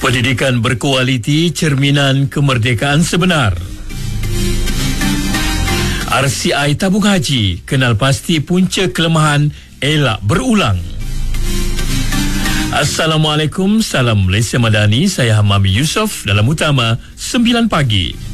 Pendidikan berkualiti cerminan kemerdekaan sebenar. RCI tabung haji, kenal pasti punca kelemahan, elak berulang. Assalamualaikum, salam Malaysia Madani. Saya Hamami Yusof dalam Utama 9 Pagi.